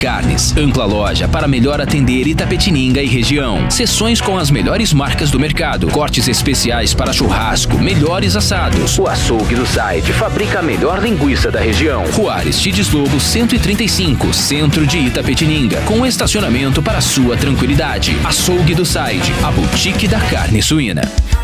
Carnes, ampla loja para melhor atender Itapetininga e região. Seções com as melhores marcas do mercado. Cortes especiais para churrasco, melhores assados. O Açougue do Side fabrica a melhor linguiça da região. Rua Aristides Lobo 135, centro de Itapetininga, com estacionamento para sua tranquilidade. Açougue do Side, a boutique da carne suína.